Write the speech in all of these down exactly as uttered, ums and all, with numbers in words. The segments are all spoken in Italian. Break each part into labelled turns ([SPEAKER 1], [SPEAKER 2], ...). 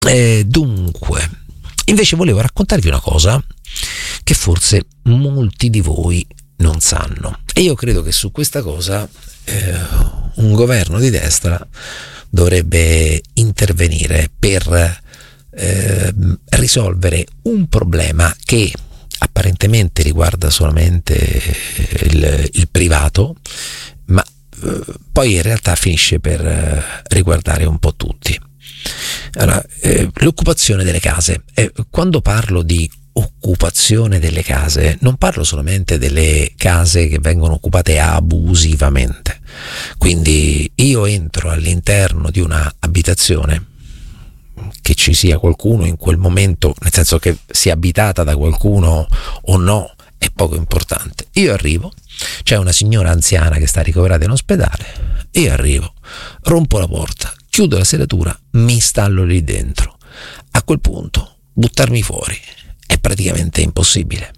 [SPEAKER 1] Eh, dunque, invece volevo raccontarvi una cosa che forse molti di voi non sanno, e io credo che su questa cosa eh, un governo di destra dovrebbe intervenire per eh, risolvere un problema che apparentemente riguarda solamente il, il privato, ma eh, poi in realtà finisce per eh, riguardare un po' tutti. Allora, eh, l'occupazione delle case. Eh, quando parlo di occupazione delle case, non parlo solamente delle case che vengono occupate abusivamente. Quindi io entro all'interno di una abitazione, che ci sia qualcuno in quel momento, nel senso che sia abitata da qualcuno o no, è poco importante. Io arrivo, c'è una signora anziana che sta ricoverata in ospedale, io arrivo, rompo la porta, chiudo la serratura, mi installo lì dentro. A quel punto buttarmi fuori è praticamente impossibile.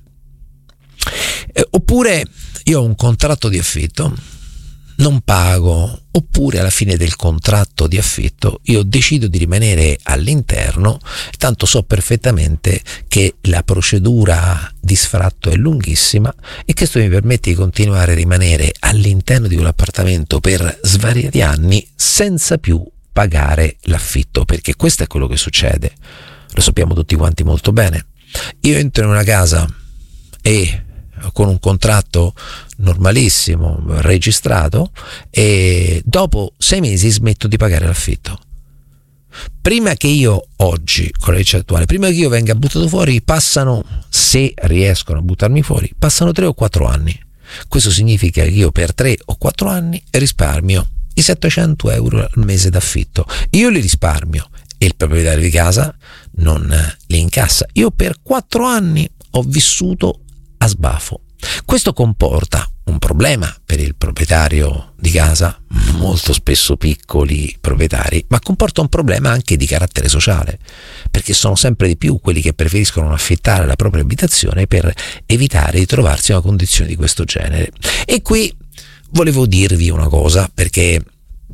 [SPEAKER 1] Eh, oppure io ho un contratto di affitto, non pago, oppure alla fine del contratto di affitto io decido di rimanere all'interno, tanto so perfettamente che la procedura di sfratto è lunghissima e che questo mi permette di continuare a rimanere all'interno di quell'appartamento per svariati anni senza più pagare l'affitto, perché questo è quello che succede, lo sappiamo tutti quanti molto bene. Io entro in una casa e con un contratto normalissimo, registrato, e dopo sei mesi smetto di pagare l'affitto. Prima che io oggi, con la legge attuale, prima che io venga buttato fuori, passano, se riescono a buttarmi fuori, passano tre o quattro anni. Questo significa che io per tre o quattro anni risparmio i settecento euro al mese d'affitto. Io li risparmio e il proprietario di casa non li incassa. Io per quattro anni ho vissuto a sbafo. Questo comporta un problema per il proprietario di casa, molto spesso piccoli proprietari, ma comporta un problema anche di carattere sociale, perché sono sempre di più quelli che preferiscono affittare la propria abitazione per evitare di trovarsi in una condizione di questo genere. E qui volevo dirvi una cosa, perché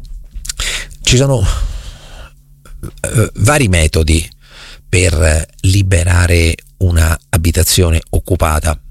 [SPEAKER 1] ci sono eh, vari metodi per liberare una abitazione occupata.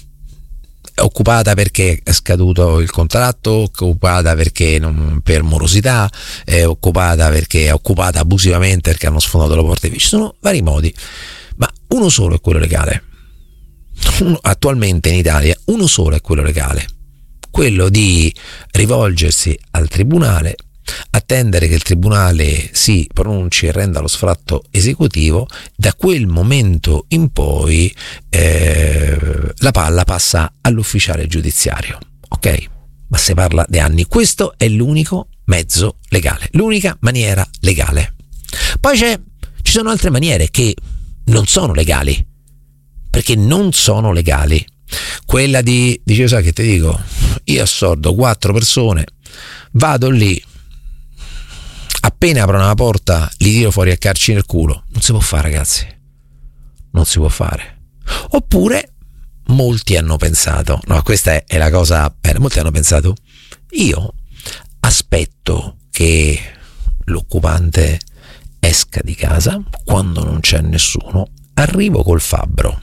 [SPEAKER 1] Occupata perché è scaduto il contratto, occupata perché non, per morosità, è occupata perché è occupata abusivamente perché hanno sfondato la porta di vicino. Ci sono vari modi, ma uno solo è quello legale. Uno, attualmente in Italia uno solo è quello legale, quello di rivolgersi al tribunale, attendere che il tribunale si pronunci e renda lo sfratto esecutivo. Da quel momento in poi eh, la palla passa all'ufficiale giudiziario, ok? Ma si parla di anni. Questo è l'unico mezzo legale, l'unica maniera legale. Poi c'è, ci sono altre maniere che non sono legali, perché non sono legali. Quella di, dice, sai che ti dico, io assordo quattro persone, vado lì, appena aprono la porta li tiro fuori a calci nel culo. Non si può fare, ragazzi, non si può fare. Oppure molti hanno pensato, no, questa è, è la cosa bella, molti hanno pensato, io aspetto che l'occupante esca di casa, quando non c'è nessuno arrivo col fabbro,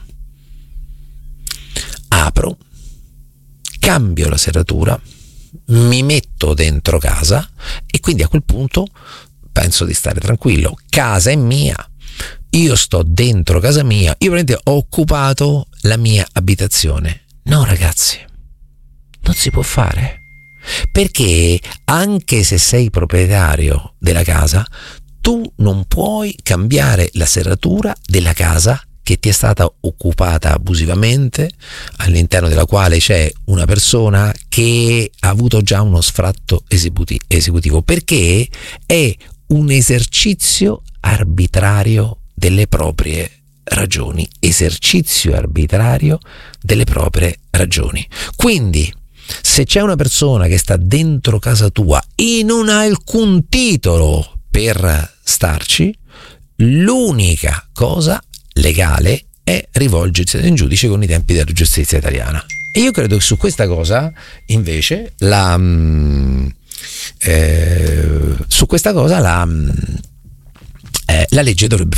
[SPEAKER 1] apro, cambio la serratura, mi metto dentro casa e quindi a quel punto penso di stare tranquillo. Casa è mia, io sto dentro casa mia, io veramente ho occupato la mia abitazione. No, ragazzi, non si può fare, perché anche se sei proprietario della casa, tu non puoi cambiare la serratura della casa che ti è stata occupata abusivamente, all'interno della quale c'è una persona che ha avuto già uno sfratto esecutivo, perché è un esercizio arbitrario delle proprie ragioni, esercizio arbitrario delle proprie ragioni. Quindi, se c'è una persona che sta dentro casa tua e non ha alcun titolo per starci, l'unica cosa legale è rivolgersi ad un giudice con i tempi della giustizia italiana. E io credo che su questa cosa invece la eh, su questa cosa la eh, la legge dovrebbe